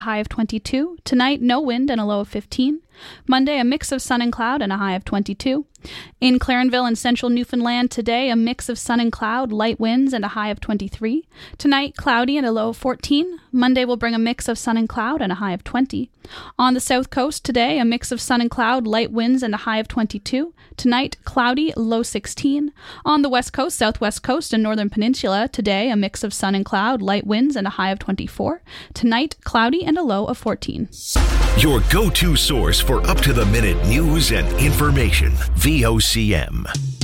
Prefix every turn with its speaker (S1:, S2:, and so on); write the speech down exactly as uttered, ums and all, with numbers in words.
S1: high of twenty-two. Tonight, no wind and a low of fifteen. Monday, a mix of sun and cloud and a high of twenty-two. In Clarenville and central Newfoundland today, a mix of sun and cloud, light winds, and a high of twenty-three. Tonight, cloudy and a low of fourteen. Monday will bring a mix of sun and cloud and a high of twenty. On the south coast today, a mix of sun and cloud, light winds, and a high of twenty-two. Tonight, cloudy, low sixteen. On the west coast, southwest coast, and northern peninsula today, a mix of sun and cloud, light winds, and a high of twenty-four. Tonight, cloudy and a low of fourteen.
S2: Your go-to source for up-to-the-minute news and information. V O C M.